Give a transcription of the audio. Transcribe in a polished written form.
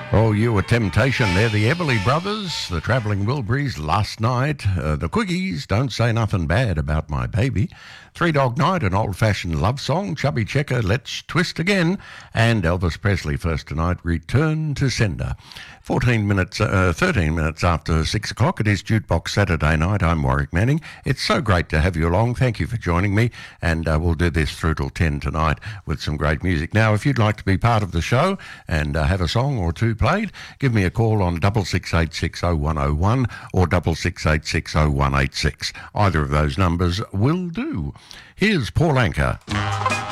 Oh, you were Temptation. They're the Everly Brothers, the Travelling Wilburys, Last Night, the Quickies, Don't Say Nothing Bad About My Baby, Three Dog Night, an old-fashioned love song, Chubby Checker, Let's Twist Again, and Elvis Presley first tonight, Return to Sender. 13 minutes after 6 o'clock, it is Jukebox Saturday night. I'm Warwick Manning. It's so great to have you along. Thank you for joining me, and we'll do this through till 10 tonight with some great music. Now, if you'd like to be part of the show and have a song or two played, give me a call on 66860101 or 66860186. Either of those numbers will do. Here's Paul Anka.